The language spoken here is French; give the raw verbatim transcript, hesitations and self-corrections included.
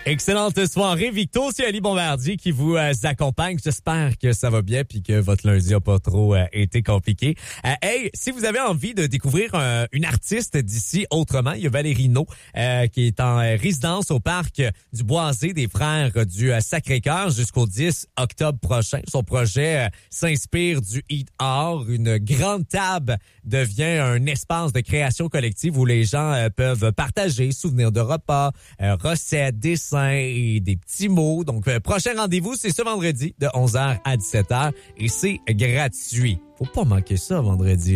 Excellente soirée, Victo, c'est Ali Bombardier qui vous euh, accompagne. J'espère que ça va bien puis que votre lundi a pas trop euh, été compliqué. Euh, hey, si vous avez envie de découvrir euh, une artiste d'ici autrement, il y a Valérie No euh, qui est en euh, résidence au parc du Boisé des Frères du euh, Sacré-Cœur jusqu'au dix octobre prochain. Son projet euh, s'inspire du Eat Art. Une grande table devient un espace de création collective où les gens euh, peuvent partager souvenirs de repas, euh, recettes, dessins et des petits mots. Donc, euh, prochain rendez-vous, c'est ce vendredi de onze heures à dix-sept heures et c'est gratuit. Faut pas manquer ça vendredi.